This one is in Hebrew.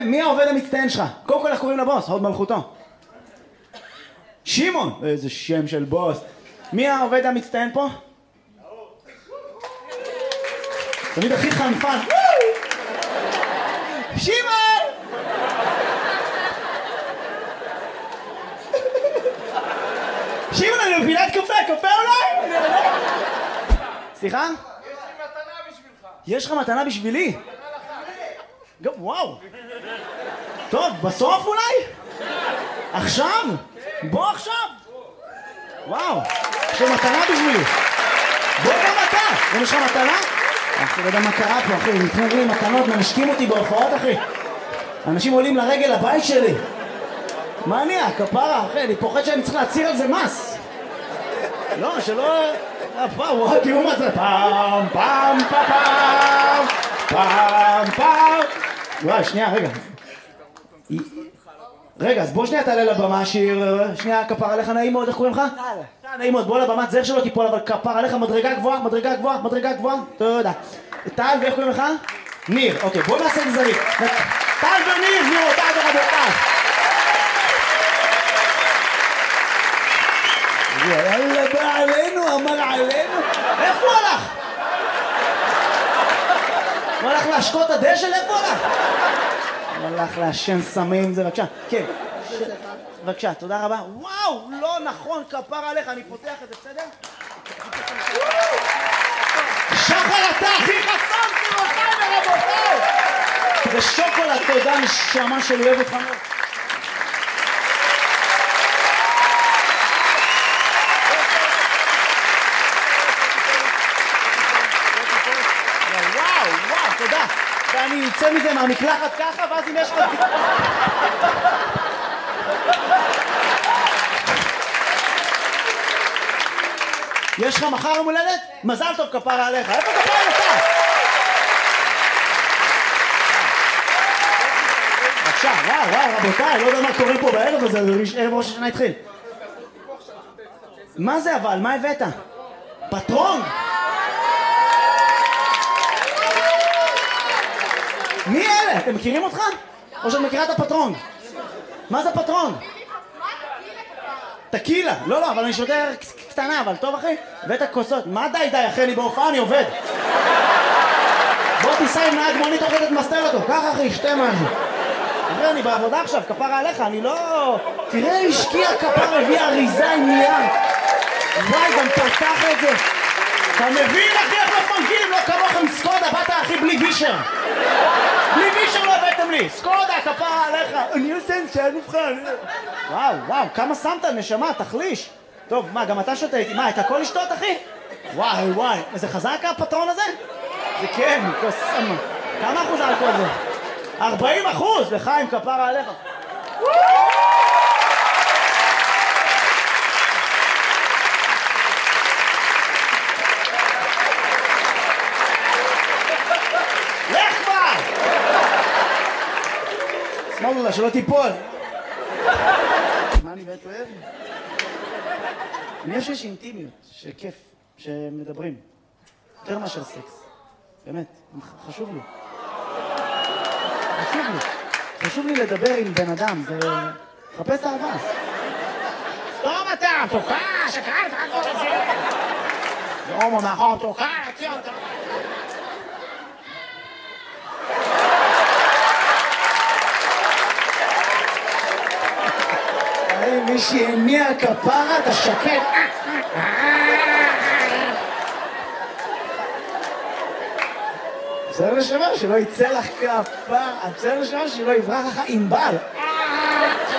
מי העובד המצטיין שלך? קודם כל איך קוראים לבוס? הוד מלכותו. שמעון! איזה שם של בוס. מי העובד המצטיין פה? תמיד הכי חנפן. שמעון! שמעון, אני מפילת קפה, קפה אולי? סליחה? יש לי מתנה בשבילך. יש לך מתנה בשבילי? וואו. טוב, בסוף אולי? עכשיו? בוא עכשיו. וואו, יש לך מתנה בשבילי. בוא גם אתה. יש לך מתנה? אחי, לא יודע מה קרה פה, אחי. נתנו לי מתנות, מנשקים אותי בהופעות, אחי. אנשים עולים לרגל הבית שלי. מה נהיה? כפרה, אחי, אני פוחד שאני צריך להצהיר על זה מס. לא, שלא... וואו, תראו מה זה. פעם, פעם, פעם, פעם, פעם. וואי, שנייה, רגע. רגע, אז בוא שנייה תעלה לבמה, שיר. שנייה, כפר עליך, נעים מאוד, איך קוראים לך? טל. נעים מאוד, בוא לבמה, זר שלא תיפול, אבל כפר עליך, מדרגה גבוהה, מדרגה גבוהה, מדרגה גבוהה. תודה. טל, ואיך קוראים לך? ניר. אוקיי, בוא נעשה את זריק. טל וניר, גבירותיי ורבותיי. יאללה, בא עלינו, אמר עלינו. איפה הוא הלך? הוא הלך להשקות הדשא? איפה הוא הלך? הוא הלך לעשן סמים, זה בבקשה. כן. בבקשה, תודה רבה. וואו, לא נכון, כפר עליך, אני פותח את זה, בסדר? שחר, אתה הכי חסון, גבירותיי ורבותיי. זה שוקולד, תודה, נשמה שלי, אוהב אותך מאוד. תודה. ואני אצא מזה מהמקלחת ככה, ואז אם יש לך... יש לך מחר יום הולדת? מזל טוב כפרה עליך. איפה כפרה עליך? בבקשה, וואו, רבותיי, לא יודע מה קורה פה בערב הזה, ערב ראש השנה התחיל. מה זה אבל? מה הבאת? פטרון? מי אלה? אתם מכירים אותך? או שאת מכירה את הפטרון? מה זה פטרון? טקילה. לא, אבל אני שותה קטנה, אבל טוב אחי? הבאת כוסות. מה די, אחי, אני בהופעה, אני עובד. בוא תיסע עם נהג מונית, תוכל תמסתר אותו. ככה אחי, שתה משהו. אחי, אני בעבודה עכשיו, כפרה עליך, אני לא... תראה, השקיע כפר, הביא אריזה עם נייר. וואי, גם פתח את זה. אתה מבין אחי איך מפנקים? לא כמוכם סקודה, באת אחי בלי וישר. בלי וישר לא הבאתם לי. סקודה, כפרה עליך. אני עושה עם שאל מבחן. וואו, כמה שמת נשמה, תחליש. טוב, מה, גם אתה שותה איתי? מה, את הכל לשתות אחי? וואי, זה חזק הפטרון הזה? זה כן, קוסם. כמה אחוז האלכוהול זה? 40%, לחיים, כפרה עליך. שמאלו לה, שלא תיפול. מה אני באמת אוהב? אני חושב שיש אינטימיות, שכיף, שמדברים. יותר מאשר סקס. באמת, חשוב לי. חשוב לי לדבר עם בן אדם, זה... חפש אהבה. סתום אתה, תוקע, שקראת, רק עוד זה. זה הומו מאחור, תוקע, ציון, תוקע. מי שהניע כפרה, אתה שקט. בסדר לשמה שלא יצא לך כפרה, בסדר לשמה שלא יברח לך ענבל.